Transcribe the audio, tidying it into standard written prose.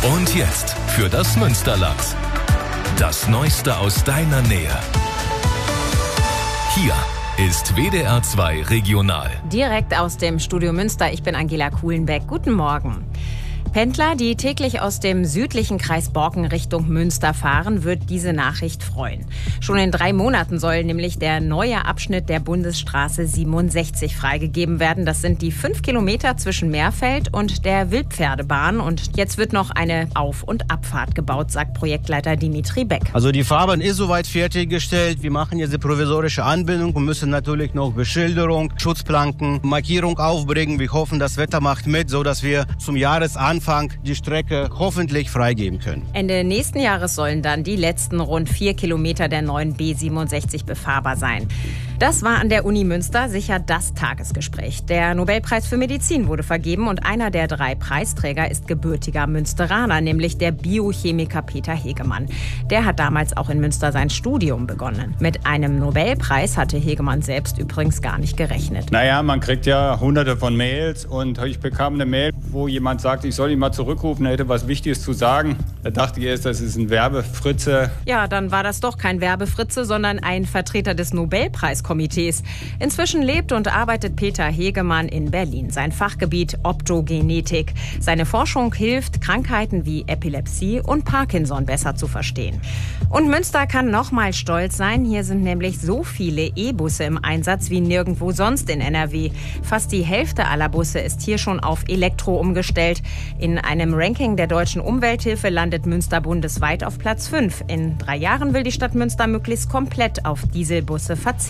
Und jetzt für das Münsterland. Das Neueste aus deiner Nähe. Hier ist WDR 2 Regional. Direkt aus dem Studio Münster. Ich bin Angela Kuhlenbeck. Guten Morgen. Pendler, die täglich aus dem südlichen Kreis Borken Richtung Münster fahren, wird diese Nachricht freuen. Schon in 3 Monaten soll nämlich der neue Abschnitt der Bundesstraße 67 freigegeben werden. Das sind die 5 Kilometer zwischen Meerfeld und der Wildpferdebahn. Und jetzt wird noch eine Auf- und Abfahrt gebaut, sagt Projektleiter Dimitri Beck. Also die Fahrbahn ist soweit fertiggestellt. Wir machen jetzt die provisorische Anbindung und müssen natürlich noch Beschilderung, Schutzplanken, Markierung aufbringen. Wir hoffen, das Wetter macht mit, sodass wir zum Jahresanfang die Strecke hoffentlich freigeben können. Ende nächsten Jahres sollen dann die letzten rund 4 Kilometer der neuen B67 befahrbar sein. Das war an der Uni Münster sicher das Tagesgespräch. Der Nobelpreis für Medizin wurde vergeben und einer der 3 Preisträger ist gebürtiger Münsteraner, nämlich der Biochemiker Peter Hegemann. Der hat damals auch in Münster sein Studium begonnen. Mit einem Nobelpreis hatte Hegemann selbst übrigens gar nicht gerechnet. Naja, man kriegt ja hunderte von Mails und ich bekam eine Mail, wo jemand sagt, ich soll ihn mal zurückrufen, er hätte was Wichtiges zu sagen. Da dachte ich erst, das ist ein Werbefritze. Ja, dann war das doch kein Werbefritze, sondern ein Vertreter des Nobelpreiskomitees. Inzwischen lebt und arbeitet Peter Hegemann in Berlin. Sein Fachgebiet Optogenetik. Seine Forschung hilft, Krankheiten wie Epilepsie und Parkinson besser zu verstehen. Und Münster kann noch mal stolz sein. Hier sind nämlich so viele E-Busse im Einsatz wie nirgendwo sonst in NRW. Fast die Hälfte aller Busse ist hier schon auf Elektro umgestellt. In einem Ranking der Deutschen Umwelthilfe landet Münster bundesweit auf Platz 5. In 3 Jahren will die Stadt Münster möglichst komplett auf Dieselbusse verzichten.